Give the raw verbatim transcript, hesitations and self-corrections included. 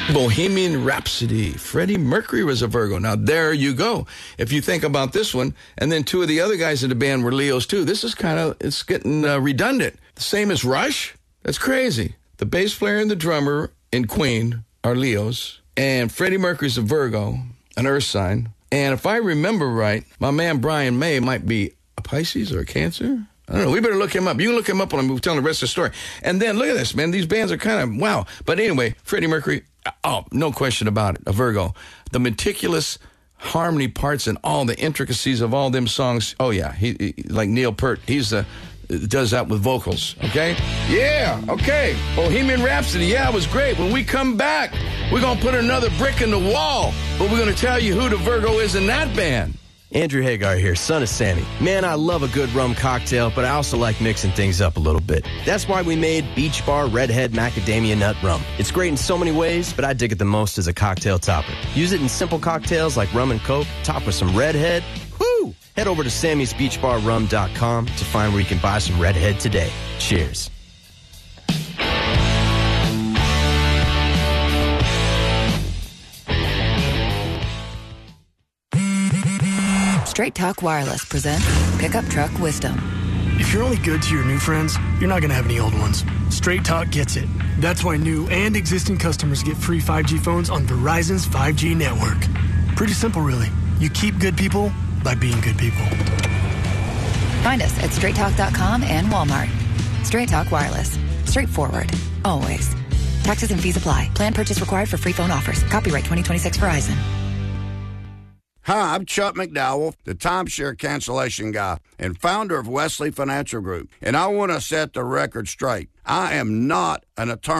Bohemian Rhapsody. Freddie Mercury was a Virgo. Now, there you go. If you think about this one, and then two of the other guys in the band were Leos, too. This is kind of, it's getting uh, redundant. The same as Rush? That's crazy. The bass player and the drummer in Queen are Leos, and Freddie Mercury's a Virgo, an earth sign. And if I remember right, my man Brian May might be a Pisces or a Cancer. I don't know. We better look him up. You can look him up when I'm telling the rest of the story. And then look at this, man. These bands are kind of, wow. But anyway, Freddie Mercury, oh, no question about it, a Virgo. The meticulous harmony parts and all the intricacies of all them songs. Oh, yeah. He, he like Neil Peart. He's the, does that with vocals. Okay? Yeah. Okay. Bohemian Rhapsody. Yeah, it was great. When we come back, we're going to put another brick in the wall. But we're going to tell you who the Virgo is in that band. Andrew Hagar here, son of Sammy. Man, I love a good rum cocktail, but I also like mixing things up a little bit. That's why we made Beach Bar Redhead Macadamia Nut Rum. It's great in so many ways, but I dig it the most as a cocktail topper. Use it in simple cocktails like rum and coke, top with some Redhead. Whoo! Head over to sammys beach bar rum dot com to find where you can buy some Redhead today. Cheers. Straight Talk Wireless presents Pickup Truck Wisdom. If you're only good to your new friends, you're not going to have any old ones. Straight Talk gets it. That's why new and existing customers get free five G phones on Verizon's five G network. Pretty simple, really. You keep good people by being good people. Find us at straight talk dot com and Walmart. Straight Talk Wireless. Straightforward. Always. Taxes and fees apply. Plan purchase required for free phone offers. Copyright twenty twenty-six Verizon. Hi, I'm Chuck McDowell, the timeshare cancellation guy and founder of Wesley Financial Group, and I want to set the record straight. I am not an attorney.